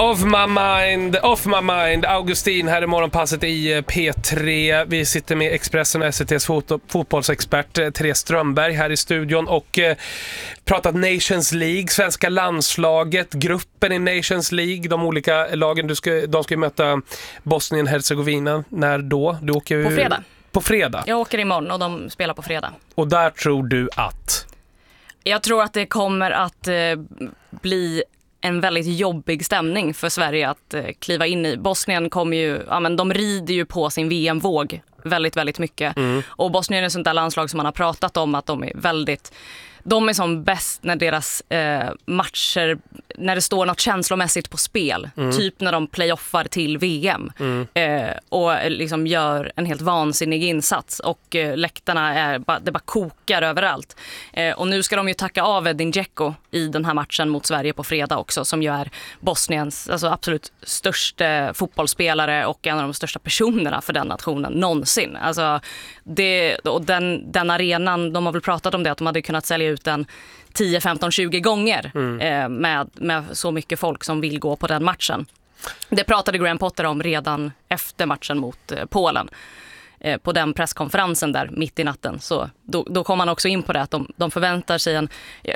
Off my mind. Augustin här i morgonpasset i P3. Vi sitter med Expressen och SCTs fotbollsexpert Therese Strömberg här i studion och pratat Nations League, svenska landslaget, gruppen i Nations League, de olika lagen. De ska möta Bosnien-Hercegovina. När då? Du åker på fredag. På fredag? Jag åker imorgon och de spelar på fredag. Och där tror du att? Jag tror att det kommer att bli en väldigt jobbig stämning för Sverige att kliva in i. Bosnien kommer ju, de rider ju på sin VM-våg väldigt, väldigt mycket. Och Bosnien är sånt där landslag som man har pratat om att de är som bäst när deras matcher, när det står något känslomässigt på spel. Typ när de playoffar till VM och liksom gör en helt vansinnig insats. Och läktarna det bara kokar överallt. Och nu ska de ju tacka av Edin Dzeko i den här matchen mot Sverige på fredag också. Som ju är Bosniens absolut största fotbollsspelare och en av de största personerna för den nationen någonsin. Alltså, den arenan, de har väl pratat om det, att de hade kunnat sälja ut den 10, 15, 20 gånger med så mycket folk som vill gå på den matchen. Det pratade Graham Potter om redan efter matchen mot Polen. På den presskonferensen där mitt i natten. Så då kom man också in på det att de förväntar sig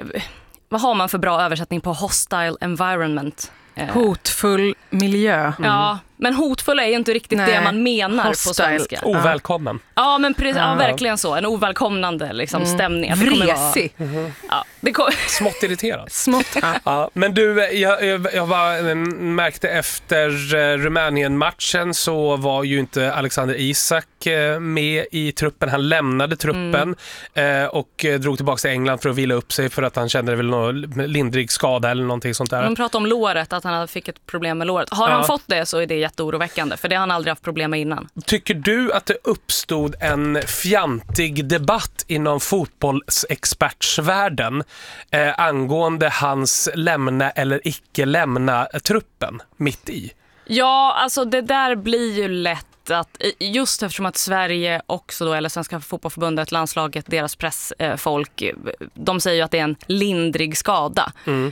vad har man för bra översättning på hostile environment? Hotfull miljö. Ja, men hotfull är ju inte riktigt det man menar hostile. På svenska. Ovälkommen. Ja, men verkligen så. En ovälkomnande stämning. Vresig. Smått irriterad. Ja. Men du, jag märkte efter Rumänien-matchen så var ju inte Alexander Isak med i truppen. Han lämnade truppen och drog tillbaka till England för att vila upp sig för att han kände väl någon lindrig skada eller någonting sånt där. De pratade om låret, att han fick ett problem med låret. Har han fått det så är det jätteoroväckande, för det har han aldrig haft problem med innan. Tycker du att det uppstod en fjantig debatt inom fotbollsexpertsvärlden angående hans lämna eller icke lämna truppen mitt i? Ja, alltså det där blir ju lätt att just eftersom att Sverige också då, eller Svenska fotbollförbundet, landslaget, deras pressfolk, de säger ju att det är en lindrig skada.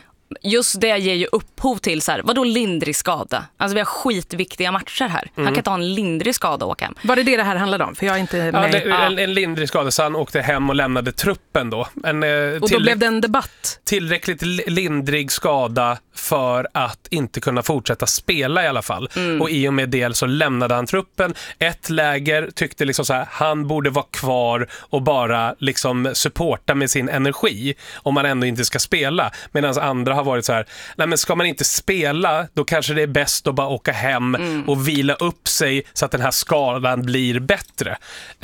Just det ger ju upphov till så här, vadå lindrig skada? Alltså vi har skitviktiga matcher här. Han kan inte ha en lindrig skada och åka hem. Var det här handlade om? För jag är inte med. En lindrig skada, så han åkte hem och lämnade truppen då. Och då blev det en debatt. Tillräckligt lindrig skada för att inte kunna fortsätta spela i alla fall. Och i och med det så lämnade han truppen. Ett läger tyckte liksom så här, han borde vara kvar och bara liksom supporta med sin energi om man ändå inte ska spela. Medan andra har varit så här, nej men ska man inte spela, då kanske det är bäst att bara åka hem och vila upp sig så att den här skadan blir bättre.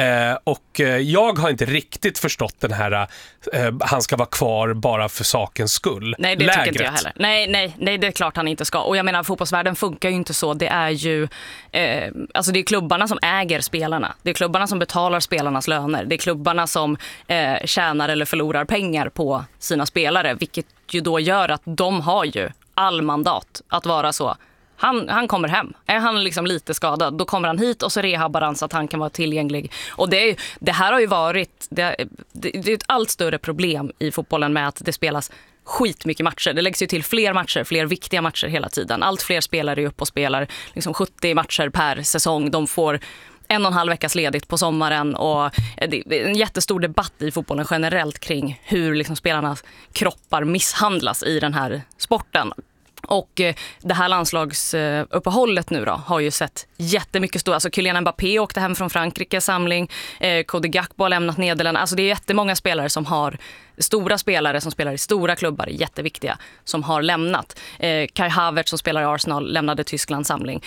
Och jag har inte riktigt förstått den här han ska vara kvar bara för sakens skull. Nej, det tycker inte jag heller. Nej, det är klart han inte ska. Och jag menar, fotbollsvärlden funkar ju inte så. Det är ju alltså det är klubbarna som äger spelarna. Det är klubbarna som betalar spelarnas löner. Det är klubbarna som tjänar eller förlorar pengar på sina spelare, vilket ju då gör att de har ju all mandat att vara så. Han kommer hem. Är han liksom lite skadad, då kommer han hit och så rehabbar han så att han kan vara tillgänglig. Och det här har ju varit det är ett allt större problem i fotbollen med att det spelas skitmycket matcher. Det läggs ju till fler matcher, fler viktiga matcher hela tiden. Allt fler spelare är upp och spelar liksom 70 matcher per säsong. De får 1,5 veckas ledigt på sommaren, och det är en jättestor debatt i fotbollen generellt kring hur liksom spelarnas kroppar misshandlas i den här sporten. Och det här landslagsuppehållet nu då har ju sett jättemycket stor. Alltså Kylian Mbappé åkte hem från Frankrike samling. Cody Gakpo har lämnat Nederländerna. Alltså det är jättemånga spelare som har, stora spelare som spelar i stora klubbar, jätteviktiga, som har lämnat. Kai Havertz som spelar i Arsenal lämnade Tysklands samling.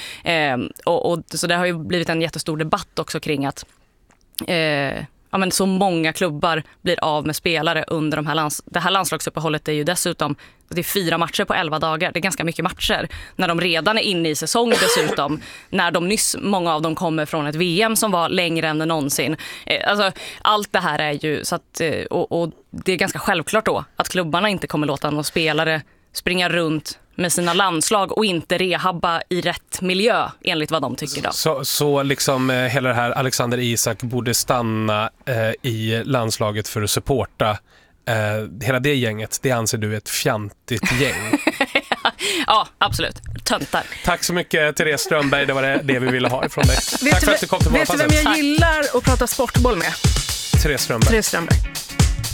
Och så det har ju blivit en jättestor debatt också kring att men så många klubbar blir av med spelare under det här landslagsuppehållet är ju dessutom, det är 4 matcher på 11 dagar. Det är ganska mycket matcher. När de redan är inne i säsong dessutom. När de nyss, många av dem kommer från ett VM som var längre än någonsin. Alltså, allt det här är ju så att, och det är ganska självklart då att klubbarna inte kommer låta någon spelare springa runt med sina landslag och inte rehabba i rätt miljö enligt vad de tycker då. Så liksom hela det här Alexander Isak borde stanna i landslaget för att supporta hela det gänget, det anser du är ett fjantigt gäng? Ja, absolut. Töntar. Tack så mycket, Therese Strömberg. Det var det vi ville ha ifrån dig. Tack för att du kom till våra Vet du vem jag gillar att prata sportboll med? Therese Strömberg. Therese Strömberg.